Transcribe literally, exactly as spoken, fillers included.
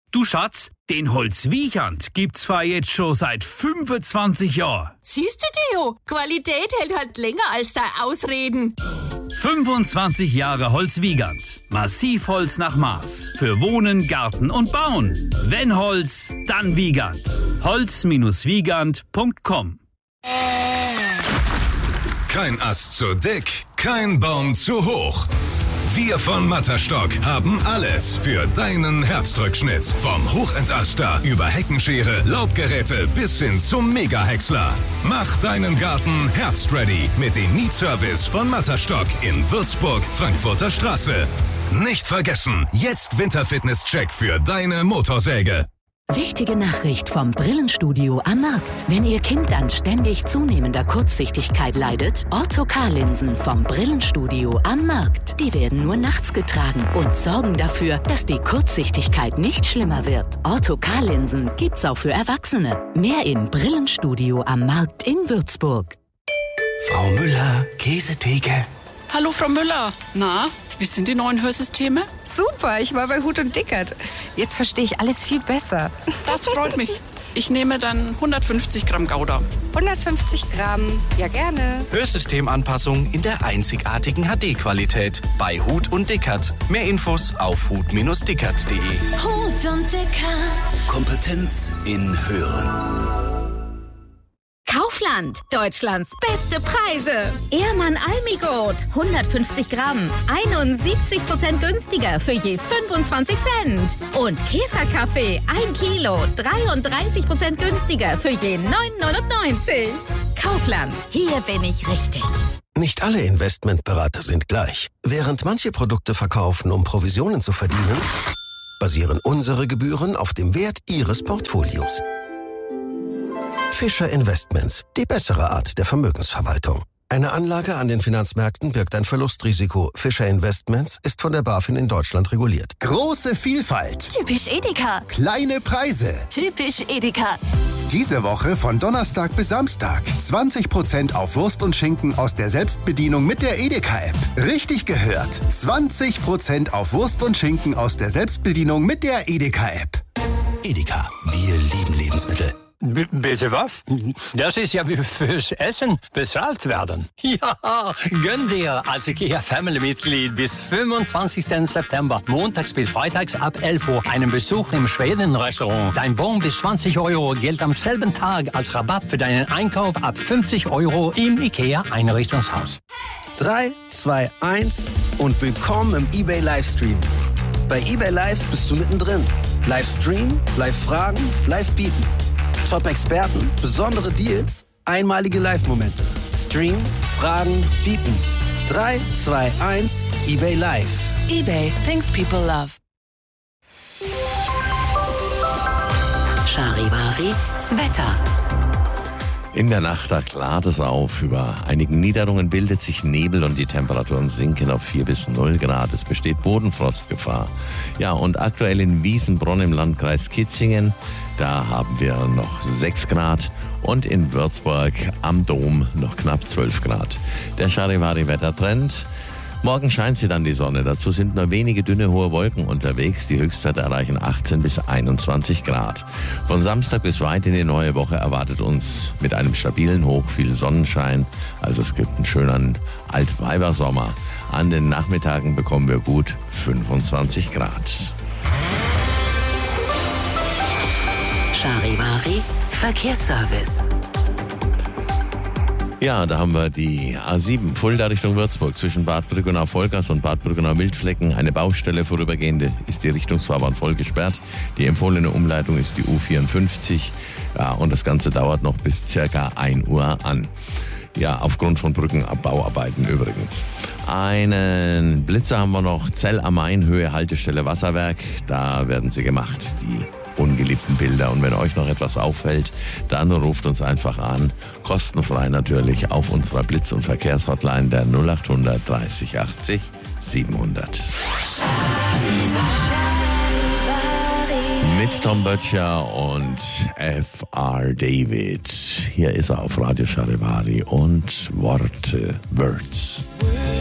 Du Schatz, den Holzwiegand gibt's zwar jetzt schon seit fünfundzwanzig Jahren. Siehst du, Theo, Qualität hält halt länger als dein Ausreden. fünfundzwanzig Jahre Holzwiegand. Massivholz nach Maß. Für Wohnen, Garten und Bauen. Wenn Holz, dann Wiegand. holz Wiegand punkt com. Kein Ast zu dick, kein Baum zu hoch. Wir von Matterstock haben alles für deinen Herbstrückschnitt. Vom Hochentaster über Heckenschere, Laubgeräte bis hin zum Mega-Häcksler. Mach deinen Garten herbstready mit dem Mietservice von Matterstock in Würzburg, Frankfurter Straße. Nicht vergessen, jetzt Winterfitness-Check für deine Motorsäge. Wichtige Nachricht vom Brillenstudio am Markt. Wenn Ihr Kind an ständig zunehmender Kurzsichtigkeit leidet, Ortho-K-Linsen vom Brillenstudio am Markt. Die werden nur nachts getragen und sorgen dafür, dass die Kurzsichtigkeit nicht schlimmer wird. Ortho-K-Linsen gibt's auch für Erwachsene. Mehr im Brillenstudio am Markt in Würzburg. Frau Müller, Käsetheke. Hallo Frau Müller. Na, wie sind die neuen Hörsysteme? Super, ich war bei Huth und Dickert. Jetzt verstehe ich alles viel besser. Das freut mich. Ich nehme dann hundertfünfzig Gramm Gouda. hundertfünfzig Gramm, ja gerne. Hörsystemanpassung in der einzigartigen H D-Qualität bei Huth und Dickert. Mehr Infos auf huth dickert punkt de. Huth und Dickert. Kompetenz in Hören. Kaufland, Deutschlands beste Preise. Ehrmann Almigurt, hundertfünfzig Gramm, einundsiebzig Prozent günstiger für je fünfundzwanzig Cent. Und Käferkaffee, ein Kilo, dreiunddreißig Prozent günstiger für je neun neunundneunzig. Kaufland, hier bin ich richtig. Nicht alle Investmentberater sind gleich. Während manche Produkte verkaufen, um Provisionen zu verdienen, basieren unsere Gebühren auf dem Wert Ihres Portfolios. Fischer Investments, die bessere Art der Vermögensverwaltung. Eine Anlage an den Finanzmärkten birgt ein Verlustrisiko. Fischer Investments ist von der BaFin in Deutschland reguliert. Große Vielfalt. Typisch Edeka. Kleine Preise. Typisch Edeka. Diese Woche von Donnerstag bis Samstag. zwanzig Prozent auf Wurst und Schinken aus der Selbstbedienung mit der Edeka-App. Richtig gehört. zwanzig Prozent auf Wurst und Schinken aus der Selbstbedienung mit der Edeka-App. Edeka, wir lieben Lebensmittel. B- bitte was? Das ist ja wie fürs Essen bezahlt werden. Ja, gönn dir als IKEA-Family-Mitglied bis fünfundzwanzigsten September, montags bis freitags ab elf Uhr, einen Besuch im Schweden-Restaurant. Dein Bon bis zwanzig Euro gilt am selben Tag als Rabatt für deinen Einkauf ab fünfzig Euro im IKEA-Einrichtungshaus. drei, zwei, eins und willkommen im eBay Livestream. Bei eBay Live bist du mittendrin. Livestream, Live-Fragen, Live-Bieten. Top-Experten, besondere Deals, einmalige Live-Momente. Stream, Fragen, bieten. drei, zwei, eins, eBay Live. eBay, things people love. Charivari Wetter. In der Nacht, da klart es auf. Über einigen Niederungen bildet sich Nebel und die Temperaturen sinken auf vier bis null Grad. Es besteht Bodenfrostgefahr. Ja, und aktuell in Wiesenbronn im Landkreis Kitzingen, da haben wir noch sechs Grad und in Würzburg am Dom noch knapp zwölf Grad. Der Charivari-Wettertrend. Morgen scheint sie dann die Sonne. Dazu sind nur wenige dünne, hohe Wolken unterwegs. Die Höchstwerte erreichen achtzehn bis einundzwanzig Grad. Von Samstag bis weit in die neue Woche erwartet uns mit einem stabilen Hoch viel Sonnenschein. Also es gibt einen schönen Altweibersommer. An den Nachmittagen bekommen wir gut fünfundzwanzig Grad. Charivari Verkehrsservice. Ja, da haben wir die A sieben Fulda Richtung Würzburg zwischen Bad Brüggenau-Vollgas und Bad Brüggenau-Wildflecken. Eine Baustelle vorübergehende ist die Richtungsfahrbahn voll gesperrt. Die empfohlene Umleitung ist die U vierundfünfzig. Ja, und das Ganze dauert noch bis circa ein Uhr an. Ja, aufgrund von Brückenbauarbeiten übrigens. Einen Blitzer haben wir noch. Zell am Main, Höhe Haltestelle Wasserwerk. Da werden sie gemacht, die ungeliebten Bilder. Und wenn euch noch etwas auffällt, dann ruft uns einfach an. Kostenfrei natürlich auf unserer Blitz- und Verkehrshotline der null acht hundert dreißig achtzig siebenhundert. Mit Tom Böttcher und F R David. Hier ist er auf Radio Charivari und Worte, Words.